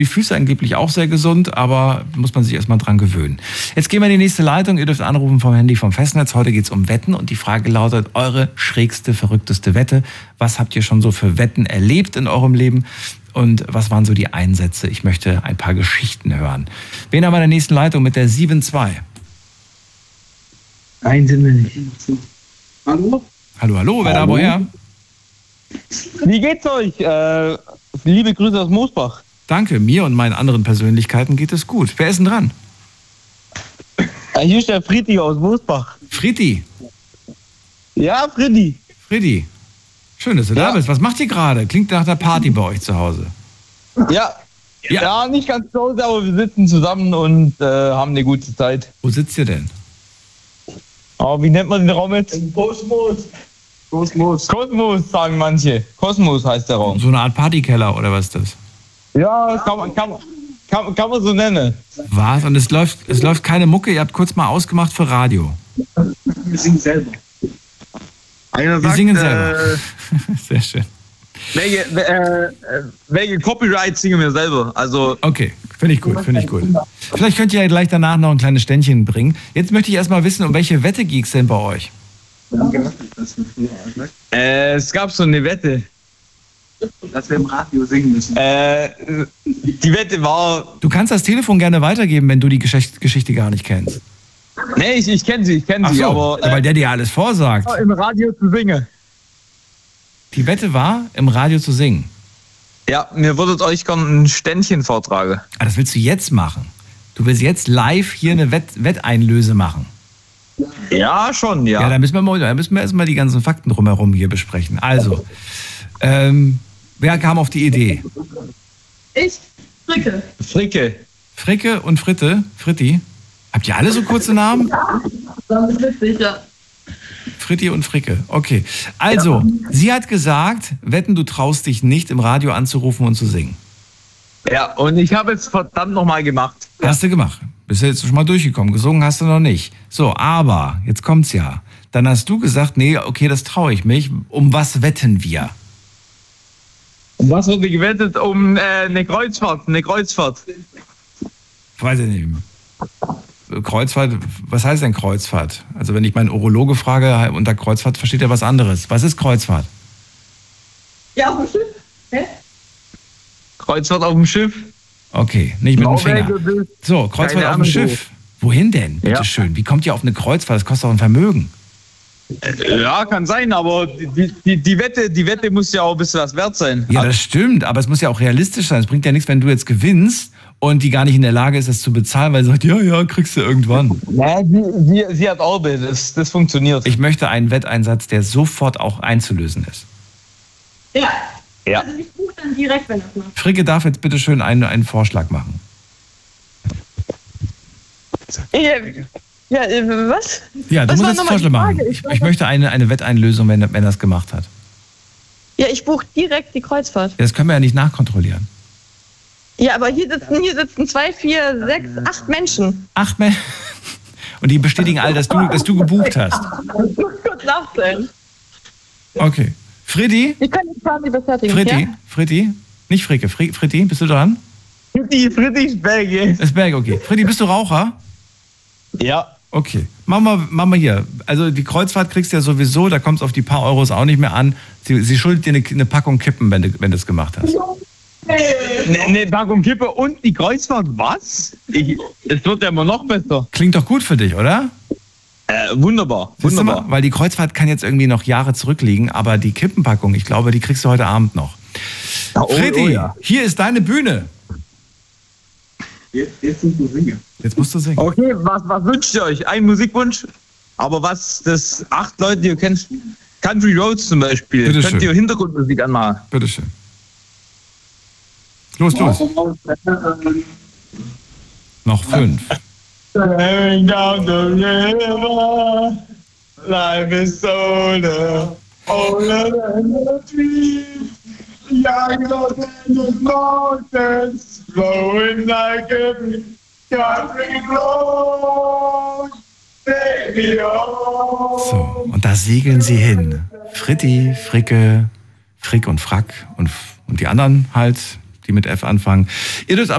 Die Füße angeblich auch sehr gesund, aber muss man sich erstmal dran gewöhnen. Jetzt gehen wir in die nächste Leitung. Ihr dürft anrufen vom Handy vom Festnetz. Heute geht es um Wetten und die Frage lautet, eure schrägste, verrückteste Wette. Was habt ihr schon so für Wetten erlebt in eurem Leben? Und was waren so die Einsätze? Ich möchte ein paar Geschichten hören. Wen haben wir in der nächsten Leitung mit der 7-2? Nein, sind wir nicht. Hallo? Hallo, wer da woher? Wie geht's euch? Liebe Grüße aus Moosbach. Danke, mir und meinen anderen Persönlichkeiten geht es gut. Wer ist denn dran? Hier ist der Friedi aus Moosbach. Friedi. Ja, Friedi. Friedi. Schön, dass du da bist. Was macht ihr gerade? Klingt nach der Party bei euch zu Hause. Ja, nicht ganz zu Hause, aber wir sitzen zusammen und haben eine gute Zeit. Wo sitzt ihr denn? Oh, wie nennt man den Raum jetzt? Kosmos. Kosmos, sagen manche. Kosmos heißt der Raum. So eine Art Partykeller oder was ist das? Ja, kann man so nennen. Was? Und es läuft keine Mucke, ihr habt kurz mal ausgemacht für Radio. Wir singen selber. Wir singen selber. Sehr schön. Welche Copyright singen wir selber? Also okay, finde ich gut. Vielleicht könnt ihr ja gleich danach noch ein kleines Ständchen bringen. Jetzt möchte ich erstmal wissen, um welche Wette ging es denn bei euch? Es gab so eine Wette. Dass wir im Radio singen müssen. Die Wette war... Du kannst das Telefon gerne weitergeben, wenn du die Geschichte gar nicht kennst. Nee, ich kenne sie, Ach so, aber... weil der dir alles vorsagt. Im Radio zu singen. Die Wette war, im Radio zu singen. Ja, mir würdet euch gerne ein Ständchen vortragen. Ah, das willst du jetzt machen? Du willst jetzt live hier eine Wetteinlöse machen? Ja, schon, ja. Ja, da müssen wir erstmal die ganzen Fakten drumherum hier besprechen. Also, wer kam auf die Idee? Ich, Fricke. Fricke und Fritti? Habt ihr alle so kurze Namen? Ja, das ist witzig, ja. Fritti und Fricke, okay. Also, sie hat gesagt, wetten, du traust dich nicht, im Radio anzurufen und zu singen. Ja, und ich habe es verdammt nochmal gemacht. Hast du gemacht. Bist du jetzt schon mal durchgekommen. Gesungen hast du noch nicht. So, aber, jetzt kommt's ja. Dann hast du gesagt, nee, okay, das traue ich mich. Um was wetten wir? Um was wurde gewettet? Um eine Kreuzfahrt. Weiß ich nicht. Kreuzfahrt, was heißt denn Kreuzfahrt? Also wenn ich meinen Urologe frage, unter Kreuzfahrt versteht er was anderes. Was ist Kreuzfahrt? Ja, auf dem Schiff. Hä? Kreuzfahrt auf dem Schiff. Okay, nicht mit dem Finger. So, Kreuzfahrt auf dem Schiff. Wohin denn? Bitte schön. Wie kommt ihr auf eine Kreuzfahrt? Das kostet auch ein Vermögen. Ja, kann sein, aber die Wette muss ja auch ein bisschen was wert sein. Ja, das stimmt, aber es muss ja auch realistisch sein. Es bringt ja nichts, wenn du jetzt gewinnst und die gar nicht in der Lage ist, das zu bezahlen, weil sie sagt, ja, kriegst du irgendwann. Ja, sie hat Orbe, das funktioniert. Ich möchte einen Wetteinsatz, der sofort auch einzulösen ist. Ja. Ja. Also ich buche dann direkt, wenn das macht. Fricke darf jetzt bitte schön einen Vorschlag machen. Ja, was? Ja, du Was musst war jetzt nochmal Vorschlag die machen. Frage? Ich möchte eine Wetteinlösung, wenn er es gemacht hat. Ja, ich buche direkt die Kreuzfahrt. Das können wir ja nicht nachkontrollieren. Ja, aber hier sitzen 2, 4, 6, 8 Menschen. 8 Menschen? Und die bestätigen all, dass du gebucht hast. Ich muss kurz nachzählen. Okay. Fritti? Ich kann die quasi befertigen. Fritti? Nicht Fricke. Fritti, bist du dran? Fritti ist Belgien. Ist Belgien, okay. Fritti, bist du Raucher? Ja. Okay. Machen wir hier. Also die Kreuzfahrt kriegst du ja sowieso, da kommt es auf die paar Euros auch nicht mehr an. Sie schuldet dir eine Packung Kippen, wenn du es gemacht hast. Eine Packung Kippe und die Kreuzfahrt, was? Es wird ja immer noch besser. Klingt doch gut für dich, oder? Wunderbar. Mal, weil die Kreuzfahrt kann jetzt irgendwie noch Jahre zurückliegen, aber die Kippenpackung, ich glaube, die kriegst du heute Abend noch. Fritti, hier ist deine Bühne. Jetzt musst du singen. Jetzt musst du singen. Okay, was wünscht ihr euch? Ein Musikwunsch? Aber was, das 8 Leute, die ihr kennt, Country Roads zum Beispiel. Bitte Könnt schön. ihr Hintergrundmusik anmachen? Bitteschön. Los. Noch 5. Going down the river, life is older than the trees, younger than the mountains, flowing like a country road, take me home. So, und da segeln sie hin. Fritti, Fricke, Frick und Frack und die anderen halt, die mit F anfangen. Ihr dürft